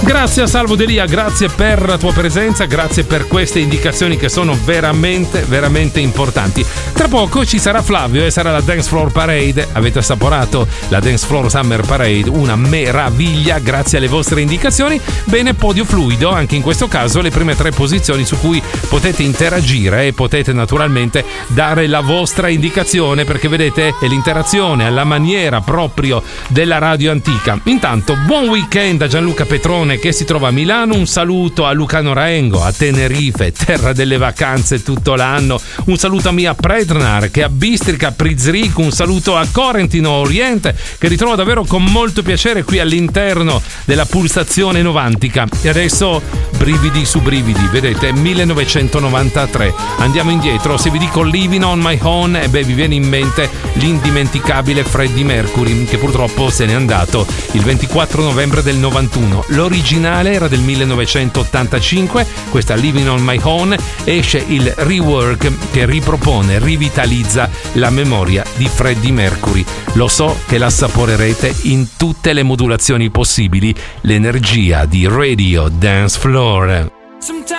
Grazie a Salvo Delia, grazie per la tua presenza, grazie per queste indicazioni che sono veramente, veramente importanti. Tra poco ci sarà Flavio e sarà la Dance Floor Parade. Avete assaporato la Dance Floor Summer Parade, una meraviglia grazie alle vostre indicazioni. Bene, podio fluido, anche in questo caso le prime 3 posizioni su cui potete interagire e potete naturalmente dare la vostra indicazione, perché vedete è l'interazione alla maniera proprio della radio antica. Intanto buon weekend a Gianluca Petrone che si trova a Milano, un saluto a Lucano Raengo, a Tenerife, terra delle vacanze tutto l'anno, un saluto a Mia Prednar che è a Bistrica, Prizric, un saluto a Corentino Oriente che ritrovo davvero con molto piacere qui all'interno della pulsazione novantica. E adesso brividi su brividi, vedete, 1993, andiamo indietro. Se vi dico Living on My Own, vi viene in mente l'indimenticabile Freddie Mercury che purtroppo se n'è andato il 24 novembre del 91. L'originale era del 1985, questa Living on My Own, esce il rework che ripropone, rivitalizza la memoria di Freddie Mercury. Lo so che l'assaporerete in tutte le modulazioni possibili, l'energia di Radio Dance Floor.